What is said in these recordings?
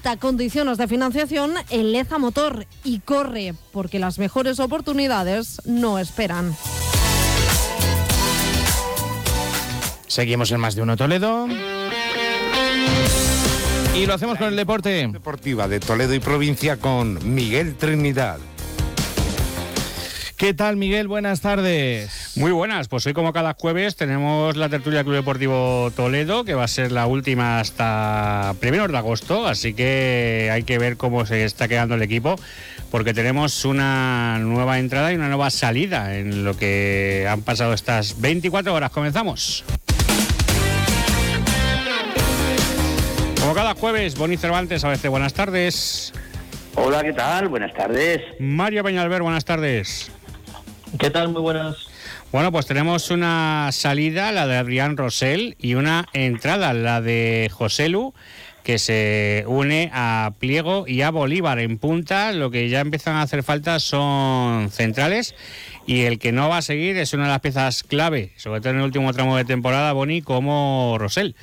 acepta condiciones de financiación en Leza Motor y corre porque las mejores oportunidades no esperan. Seguimos en Más de Uno Toledo. Y lo hacemos con el deporte. Deportiva de Toledo y provincia con Miguel Trinidad. ¿Qué tal, Miguel? Buenas tardes. Muy buenas, pues hoy como cada jueves tenemos la tertulia del Club Deportivo Toledo, que va a ser la última hasta primeros de agosto, así que hay que ver cómo se está quedando el equipo, porque tenemos una nueva entrada y una nueva salida en lo que han pasado estas 24 horas. Comenzamos. Como cada jueves, Boni Cervantes, a veces buenas tardes. Hola, ¿qué tal? Buenas tardes. Mario Peñalver, buenas tardes. ¿Qué tal? Muy buenas. Bueno, pues tenemos una salida, la de Adrián Rosell, y una entrada, la de Joselu, que se une a Pliego y a Bolívar en punta. Lo que ya empiezan a hacer falta son centrales, y el que no va a seguir es una de las piezas clave, sobre todo en el último tramo de temporada, Boni, como Rosell.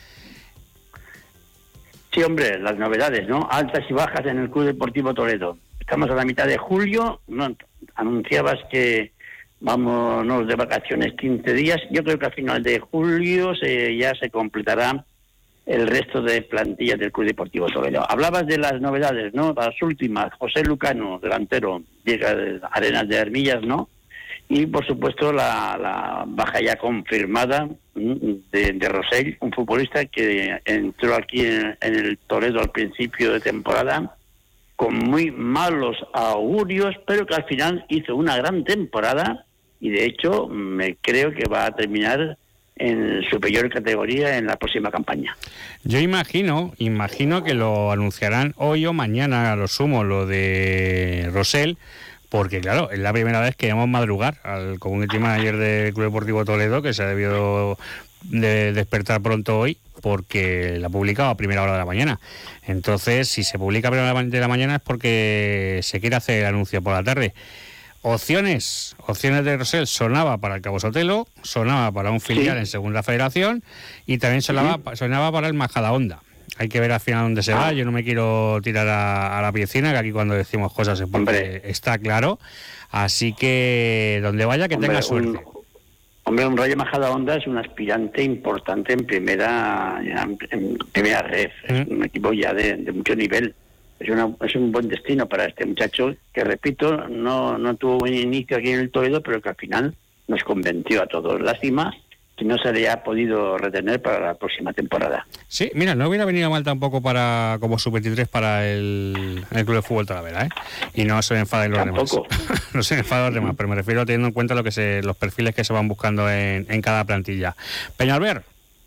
Sí, hombre, las novedades, ¿no? Altas y bajas en el Club Deportivo Toledo. Estamos a la mitad de julio, ¿no? Anunciabas que vámonos de vacaciones 15 días. Yo creo que a final de julio ya se completará el resto de plantillas del Club Deportivo Toledo. Hablabas de las novedades, ¿no? Las últimas. José Lucano, delantero, llega de Arenas de Armillas, ¿no? Y, por supuesto, la baja ya confirmada de Rosell, un futbolista que entró aquí en el Toledo al principio de temporada con muy malos augurios, pero que al final hizo una gran temporada y, de hecho, me creo que va a terminar en superior categoría en la próxima campaña. Yo imagino que lo anunciarán hoy o mañana, a lo sumo, lo de Rosell, porque claro, es la primera vez que vamos a madrugar al community manager del Club Deportivo Toledo, que se ha debido de despertar pronto hoy, porque la ha publicado a primera hora de la mañana. Entonces, si se publica a primera hora de la mañana es porque se quiere hacer el anuncio por la tarde. Opciones de Rosell: sonaba para el Cabo Sotelo, sonaba para un filial en Segunda Federación, y también sonaba para el Majadahonda. Hay que ver al final dónde se va. Yo no me quiero tirar a la piscina, que aquí cuando decimos cosas es porque está claro. Así que donde vaya, que tenga suerte. Un Rayo Majadahonda es un aspirante importante en primera red. Es un equipo ya de mucho nivel. Es un buen destino para este muchacho, que, repito, no tuvo buen inicio aquí en el Toledo, pero que al final nos convenció a todos. Lástima que no se le ha podido retener para la próxima temporada. Sí, mira, no hubiera venido mal tampoco como sub-23 para el Club de Fútbol Talavera, ¿eh? Y no se enfaden los demás. No se enfaden los demás, pero me refiero teniendo en cuenta los perfiles que se van buscando en cada plantilla. Peñalver.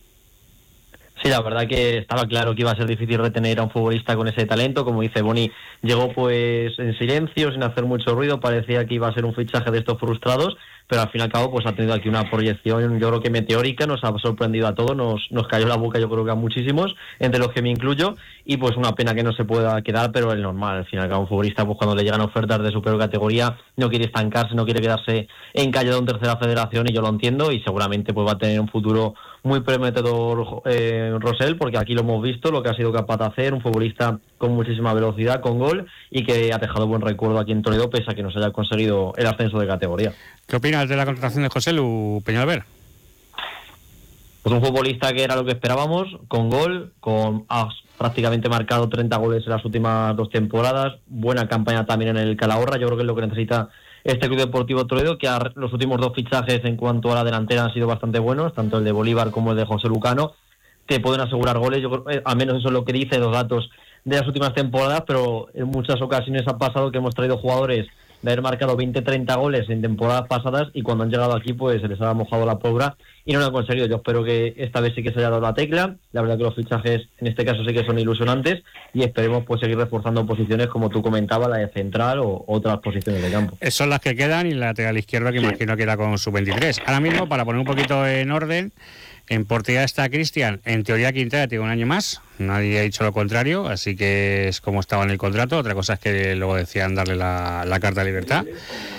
Sí, la verdad que estaba claro que iba a ser difícil retener a un futbolista con ese talento. Como dice Boni, llegó pues en silencio, sin hacer mucho ruido. Parecía que iba a ser un fichaje de estos frustrados, pero al fin y al cabo pues ha tenido aquí una proyección, yo creo que meteórica. Nos ha sorprendido a todos, nos cayó la boca, yo creo que a muchísimos, entre los que me incluyo, y pues una pena que no se pueda quedar, pero es normal. Al fin y al cabo, un futbolista, pues cuando le llegan ofertas de superior categoría, no quiere estancarse, no quiere quedarse encallado en tercera federación, y yo lo entiendo, y seguramente pues va a tener un futuro muy prometedor Rosell, porque aquí lo hemos visto, lo que ha sido capaz de hacer, un futbolista con muchísima velocidad, con gol, y que ha dejado buen recuerdo aquí en Toledo, pese a que no se haya conseguido el ascenso de categoría. ¿Qué opinas de la contratación de Joselu, Peñalver? Pues un futbolista que era lo que esperábamos, con gol, ha prácticamente marcado 30 goles en las últimas 2 temporadas, buena campaña también en el Calahorra. Yo creo que es lo que necesita este Club Deportivo Toledo, que los últimos 2 fichajes en cuanto a la delantera han sido bastante buenos, tanto el de Bolívar como el de José Lucano, que pueden asegurar goles. Yo creo, al menos eso es lo que dice los datos de las últimas temporadas, pero en muchas ocasiones ha pasado que hemos traído jugadores de haber marcado 20-30 goles en temporadas pasadas, y cuando han llegado aquí pues se les ha mojado la pólvora y no lo han conseguido. Yo espero que esta vez sí que se haya dado la tecla. La verdad que los fichajes en este caso sí que son ilusionantes, y esperemos pues seguir reforzando posiciones como tú comentabas, la de central o otras posiciones de campo. Son las que quedan, y la lateral izquierda, que imagino que era con sub-23. Ahora mismo, para poner un poquito en orden, en portería está Cristian. En teoría Quintana tiene un año más, nadie ha dicho lo contrario, así que es como estaba en el contrato. Otra cosa es que luego decían darle la carta de libertad.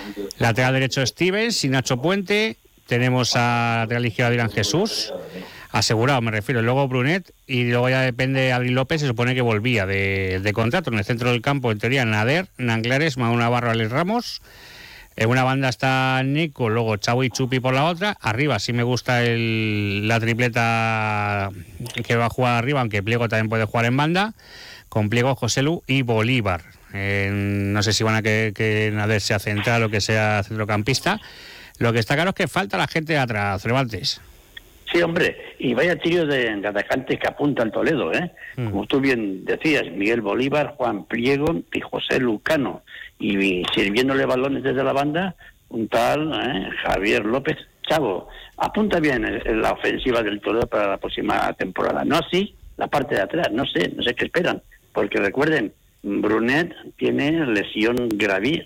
Lateral derecho Stevens y Nacho Puente. Tenemos a lateral izquierda Dylan Jesús. asegurado, me refiero. Luego Brunet, y luego ya depende Adri López, se supone que volvía de contrato. En el centro del campo, en teoría, Nader, Nanglares, Manu Navarro, Alex Ramos. En una banda está Nico, luego Chavo y Chupi por la otra. Arriba sí me gusta la tripleta que va a jugar arriba, aunque Pliego también puede jugar en banda, con Pliego, Joselu y Bolívar. No sé si van a que Nader sea central o que sea centrocampista. Lo que está claro es que falta la gente de atrás, Cervantes. Sí, hombre, y vaya trío de atacantes que apunta al Toledo, ¿eh? Como tú bien decías, Miguel Bolívar, Juan Pliego y José Lucano. Y sirviéndole balones desde la banda, un tal Javier López Chavo. Apunta bien la ofensiva del Toledo para la próxima temporada. No así la parte de atrás, no sé qué esperan. Porque recuerden, Brunet tiene lesión grave,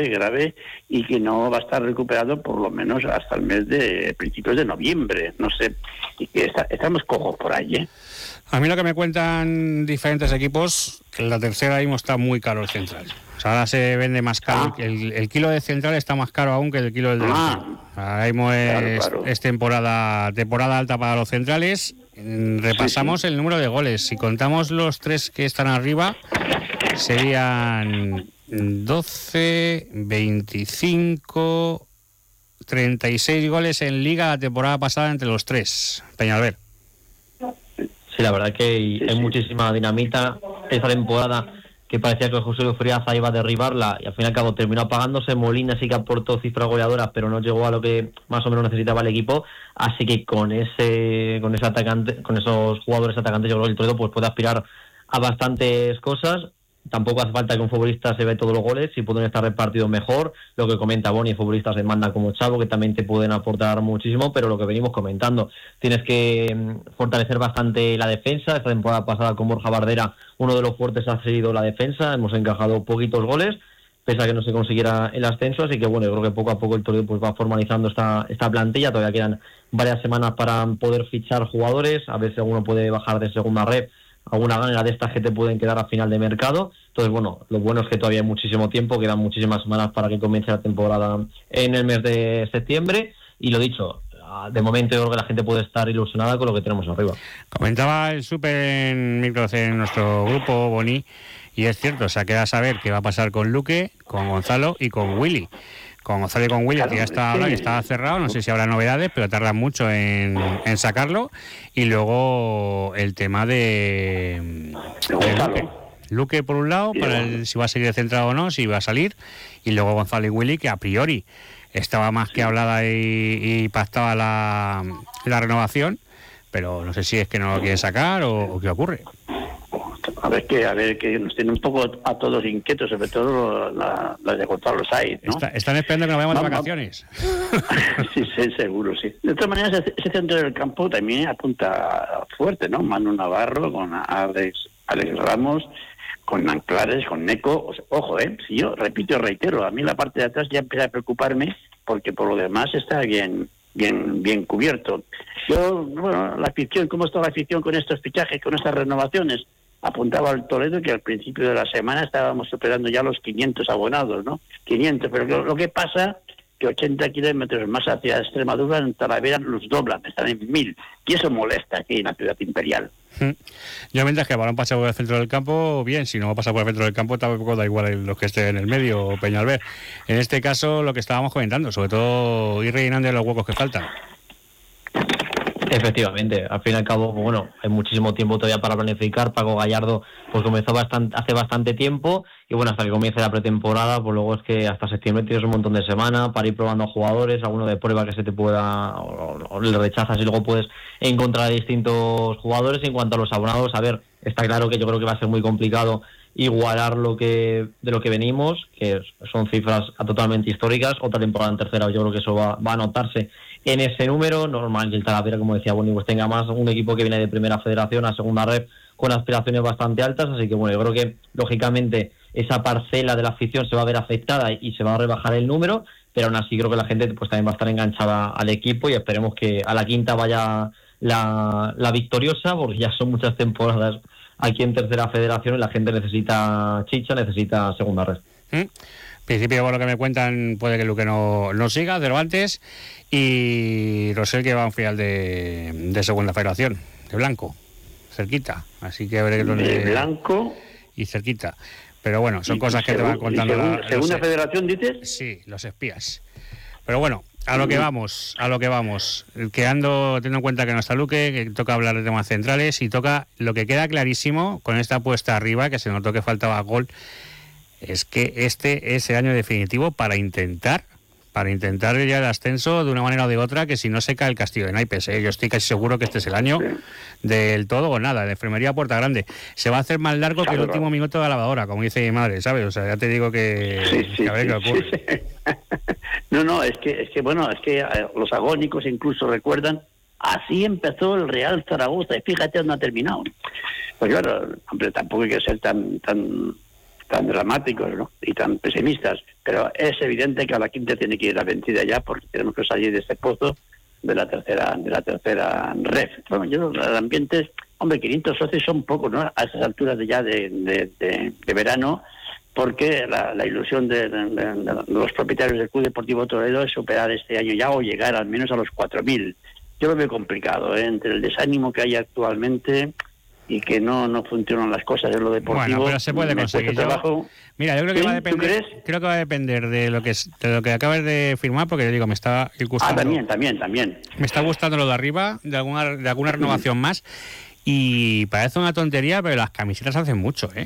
y que no va a estar recuperado por lo menos hasta el mes de principios de noviembre. No sé, y que estamos cojos por ahí, ¿eh? A mí lo que me cuentan diferentes equipos, que en la tercera mismo está muy caro el central. O sea, ahora se vende más caro. El kilo de central está más caro aún que el kilo del delantero. Ahora mismo es temporada alta para los centrales. Repasamos el número de goles. Si contamos los 3 que están arriba, serían 12, 25, 36 goles en Liga la temporada pasada entre los 3. Peñalver. Sí, la verdad que hay muchísima dinamita esta temporada, que parecía que José Luis Friaza iba a derribarla y al fin y al cabo terminó apagándose. Molina sí que aportó cifras goleadoras, pero no llegó a lo que más o menos necesitaba el equipo, así que con ese atacante, con esos jugadores atacantes, yo creo que el Toledo pues puede aspirar a bastantes cosas. Tampoco hace falta que un futbolista se vea todos los goles, si pueden estar repartidos mejor. Lo que comenta Boni, futbolistas de banda como Chavo, que también te pueden aportar muchísimo, pero lo que venimos comentando, tienes que fortalecer bastante la defensa. Esta temporada pasada con Borja Bardera, uno de los fuertes ha sido la defensa, hemos encajado poquitos goles, pese a que no se consiguiera el ascenso, así que bueno, yo creo que poco a poco el Toledo pues va formalizando esta plantilla. Todavía quedan varias semanas para poder fichar jugadores, a ver si alguno puede bajar de segunda red, alguna gana de estas que te pueden quedar a final de mercado. Entonces, bueno, lo bueno es que todavía hay muchísimo tiempo, quedan muchísimas semanas para que comience la temporada en el mes de septiembre, y lo dicho, de momento yo creo que la gente puede estar ilusionada con lo que tenemos arriba. Comentaba el Super en micros en nuestro grupo, Boni, y es cierto, o sea, queda saber qué va a pasar con Luque, con Gonzalo y con Willy. Con Gonzalo y con Willy, que ya está hablado y estaba cerrado, no sé si habrá novedades, pero tardan mucho en sacarlo. Y luego el tema de Luque por un lado, para si va a seguir centrado o no, si va a salir, y luego Gonzalo y Willy, que a priori estaba más que hablada y pactaba la renovación, pero no sé si es que no lo quieren sacar o qué ocurre. A ver que nos tiene un poco a todos inquietos, sobre todo las de Gonzalo Saiz, ¿no? Están esperando que nos vayamos de vacaciones. Sí, seguro, sí. De todas maneras, ese centro del campo también apunta fuerte, ¿no? Manu Navarro con Alex Ramos, con Nanclares, con Neco. Ojo, si yo reitero, a mí la parte de atrás ya empieza a preocuparme, porque por lo demás está bien cubierto. Bueno, la afición, ¿cómo está la afición con estos fichajes, con estas renovaciones? Apuntaba al Toledo que al principio de la semana estábamos superando ya los 500 abonados, ¿no? 500, pero lo que pasa que 80 kilómetros más hacia Extremadura, en Talavera los doblan, están en 1000, y eso molesta aquí en la ciudad imperial. Yo mientras que el balón pasa por el centro del campo, bien, si no pasa por el centro del campo tampoco da igual los que estén en el medio o Peñalver. En este caso, lo que estábamos comentando, sobre todo ir rellenando los huecos que faltan. Efectivamente, al fin y al cabo, bueno, hay muchísimo tiempo todavía para planificar. Paco Gallardo pues comenzó hace bastante tiempo, y bueno, hasta que comience la pretemporada, pues luego es que hasta septiembre tienes un montón de semanas para ir probando jugadores, alguno de prueba que se te pueda o le rechazas, y luego puedes encontrar distintos jugadores. En cuanto a los abonados, a ver, está claro que yo creo que va a ser muy complicado igualar de lo que venimos, que son cifras totalmente históricas. Otra temporada en tercera, yo creo que eso va a notarse en ese número. Normal que el Talavera, como decía Boni, pues tenga más un equipo que viene de primera federación a segunda red con aspiraciones bastante altas, así que bueno, yo creo que lógicamente esa parcela de la afición se va a ver afectada y se va a rebajar el número, pero aún así creo que la gente pues también va a estar enganchada al equipo, y esperemos que a la quinta vaya la victoriosa, porque ya son muchas temporadas aquí en tercera federación y la gente necesita chicha, necesita segunda red. En principio, por lo que me cuentan, puede que Luque no siga, Cervantes, y Rosell, que va a un final de segunda federación, de Blanco, cerquita. Así que veré dónde. De Blanco. Y cerquita. Pero bueno, son cosas que te van contando. ¿Segunda federación, dices? Sí, los espías. Pero bueno, a lo que vamos. Teniendo en cuenta que no está Luque, que toca hablar de temas centrales, y toca lo que queda clarísimo con esta puesta arriba, que se notó que faltaba gol, es que este es el año definitivo para intentar ya el ascenso de una manera o de otra, que si no se cae el castillo de naipes, yo estoy casi seguro que este es el año del todo o nada, de enfermería Puerta Grande. Se va a hacer más largo que el último minuto de la lavadora, como dice mi madre, ¿sabes? O sea, ya te digo que a ver qué ocurre. Sí. No, es que los agónicos incluso recuerdan, así empezó el Real Zaragoza, y fíjate dónde ha terminado. Pues claro, hombre, tampoco hay que ser tan dramáticos, ¿no? Y tan pesimistas, pero es evidente que a la quinta tiene que ir la vencida ya, porque tenemos que salir de este pozo de la tercera ref. Bueno, el ambiente, hombre, 500 socios son pocos, ¿no? A esas alturas de verano, porque la ilusión de los propietarios del Club Deportivo Toledo es superar este año ya o llegar al menos a los 4.000. Yo lo veo complicado, entre el desánimo que hay actualmente y que no funcionan las cosas en lo deportivo. Bueno, pero se puede conseguir. Mira, yo creo que va a depender. Creo que va a depender de lo que acabas de firmar, porque yo digo, me está gustando. También. Me está gustando lo de arriba, de alguna renovación más, y parece una tontería, pero las camisetas hacen mucho, ¿eh?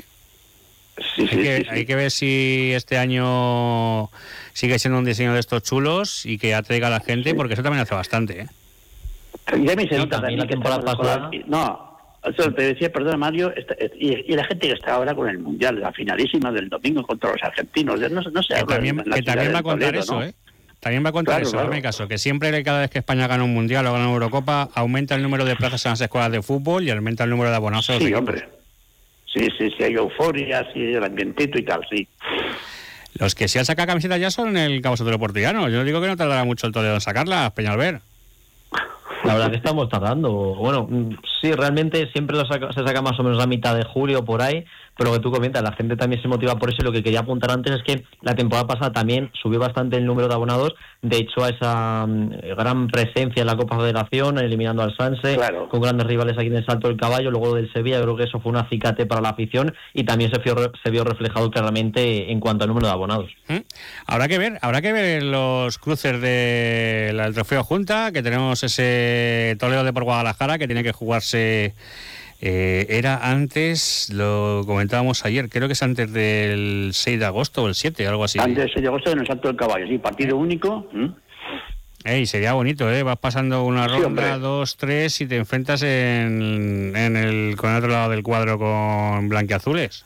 Sí. Hay que ver si este año sigue siendo un diseño de estos chulos y que atraiga a la gente, porque eso también hace bastante, ¿eh? Ya me también la temporada pasada. Eso te decía, perdona Mario, y la gente que está ahora con el Mundial, la finalísima del domingo contra los argentinos, no sé. Que también va a contar Toledo, eso, ¿no? ¿eh? También va a contar eso, hazme caso, que siempre, cada vez que España gana un Mundial o gana una Eurocopa, aumenta el número de plazas en las escuelas de fútbol y aumenta el número de abonados. Sí, hombre. Sí, hay euforia, sí, el ambientito y tal, sí. Los que sí han sacado camisetas ya son el Cabo Sotero Portillano. Yo digo que no tardará mucho el Toledo en sacarlas, Peñalver. La verdad que estamos tardando. Bueno, sí, realmente siempre se saca más o menos a mitad de julio por ahí, pero lo que tú comentas, la gente también se motiva por eso, y lo que quería apuntar antes es que la temporada pasada también subió bastante el número de abonados, de hecho a esa gran presencia en la Copa Federación, eliminando al Sanse, claro, con grandes rivales aquí en el Salto del Caballo, luego del Sevilla. Yo creo que eso fue un acicate para la afición y también se vio reflejado claramente en cuanto al número de abonados. Habrá que ver los cruces del Trofeo Junta, que tenemos ese Toledo de por Guadalajara que tiene que jugarse. Era antes, lo comentábamos ayer, creo que es antes del 6 de agosto o el 7, algo así. Antes del 6 de agosto en el Salto del Caballo, sí, partido único. Sería bonito, vas pasando una ronda, 2, 3 y te enfrentas con el otro lado del cuadro con blanquiazules.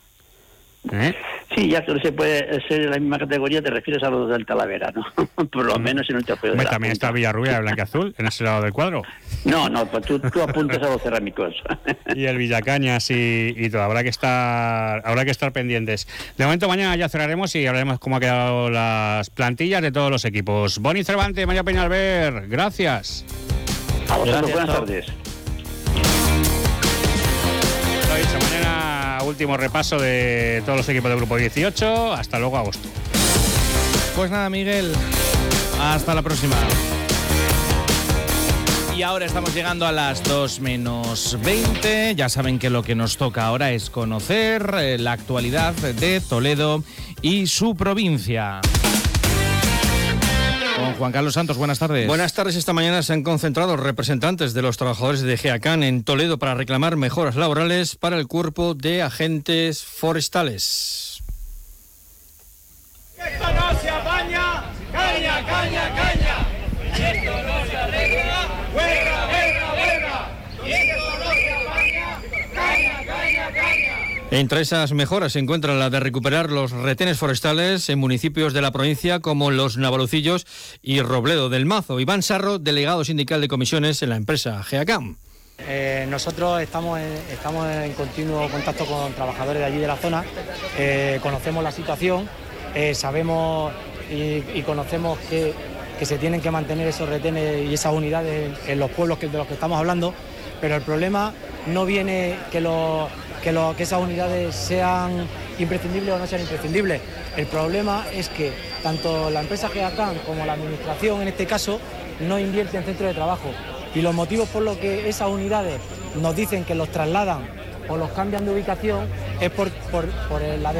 Sí, ya que no se puede ser en la misma categoría, te refieres a los del Talavera, ¿no? Por lo menos en el trofeo de la también Junta. está Villarrubia de blanquiazul en ese lado del cuadro. No, pues tú apuntas a los cerámicos. Y el Villacañas y todo, habrá que estar pendientes. De momento mañana ya cerraremos y hablaremos cómo han quedado las plantillas de todos los equipos. Boni Cervantes, María Peñalver, gracias. A vosotros, Gracias, buenas chao. tardes. Lo dicho, mañana último repaso de todos los equipos del Grupo 18. Hasta luego, agosto. Pues nada, Miguel, hasta la próxima. Y ahora estamos llegando a las 2:20. Ya saben que lo que nos toca ahora es conocer la actualidad de Toledo y su provincia. Con Juan Carlos Santos, buenas tardes. Buenas tardes. Esta mañana se han concentrado representantes de los trabajadores de GEACAN en Toledo para reclamar mejoras laborales para el cuerpo de agentes forestales. ¡Esto no se apaña! ¡Caña, caña, caña! ¡Esto no se arregla! ¡Huelga, huelga, huelga! ¡Y esto no se apaña! ¡Caña, caña, caña! Entre esas mejoras se encuentra la de recuperar los retenes forestales en municipios de la provincia como Los Navalucillos y Robledo del Mazo. Iván Sarro, delegado sindical de comisiones en la empresa GEACAN. Nosotros estamos en continuo contacto con trabajadores de allí de la zona, conocemos la situación, sabemos y conocemos que se tienen que mantener esos retenes y esas unidades en los pueblos de los que estamos hablando, pero el problema no viene que esas unidades sean imprescindibles o no sean imprescindibles. El problema es que tanto la empresa GEACAM como la administración, en este caso, no invierte en centros de trabajo. Y los motivos por los que esas unidades nos dicen que los trasladan o los cambian de ubicación es por la